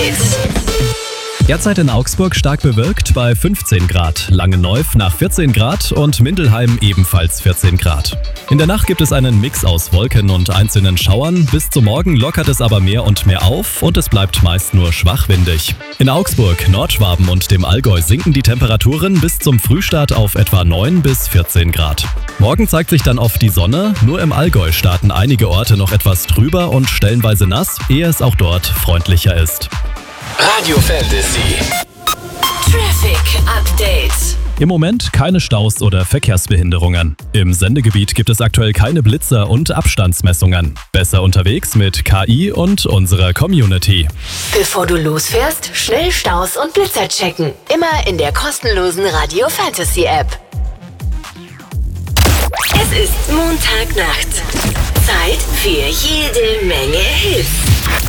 Update. Derzeit in Augsburg stark bewölkt bei 15 Grad, Langenneuf nach 14 Grad und Mindelheim ebenfalls 14 Grad. In der Nacht gibt es einen Mix aus Wolken und einzelnen Schauern, bis zum Morgen lockert es aber mehr und mehr auf und es bleibt meist nur schwach windig. In Augsburg, Nordschwaben und dem Allgäu sinken die Temperaturen bis zum Frühstart auf etwa 9 bis 14 Grad. Morgen zeigt sich dann oft die Sonne, nur im Allgäu starten einige Orte noch etwas trüber und stellenweise nass, ehe es auch dort freundlicher ist. Radio Fantasy. Traffic Update. Im Moment keine Staus oder Verkehrsbehinderungen. Im Sendegebiet gibt es aktuell keine Blitzer und Abstandsmessungen. Besser unterwegs mit KI und unserer Community. Bevor du losfährst, schnell Staus und Blitzer checken. Immer in der kostenlosen Radio Fantasy App. Es ist Montagnacht. Zeit für jede Menge Hits.